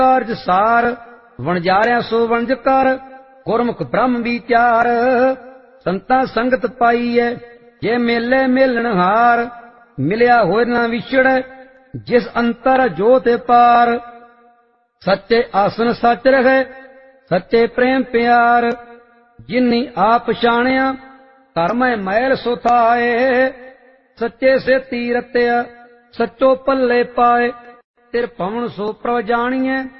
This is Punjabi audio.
ਕਾਰਜ ਸਾਰ ਵਣਜਾਰਿਆ ਸੋ ਵਣਜ ਕਰ ਗੁਰਮੁਖ ਬ੍ਰਹਮ ਵਿਚਾਰ ਸੰਤਾਂ ਸੰਗਤ ਪਾਈਐ ਜੇ ਮੇਲੇ ਮੇਲਣਹਾਰ ਮਿਲਿਆ ਹੋਇ ਨਾ ਵਿਛੜੈ ਜਿਸ ਅੰਤਰ ਜੋਤ ਪਾਰ ਸੱਚੇ ਆਸਨ ਸੱਚ ਰਹੈ ਸੱਚੇ ਪ੍ਰੇਮ ਪਿਆਰ ਜਿਨੀ ਆਪ ਪਛਾਣਿਆ ਧਰਮੈ ਮੈਲ ਸੁਥਾਏ ਸੱਚੇ ਸੇ ਤੀਰਤਿਆ ਸੱਚੋ ਪੱਲੇ ਪਾਏ ਤਿਰ ਭਵਨ ਸੋ ਪ੍ਰਭ ਜਾਣੀਐ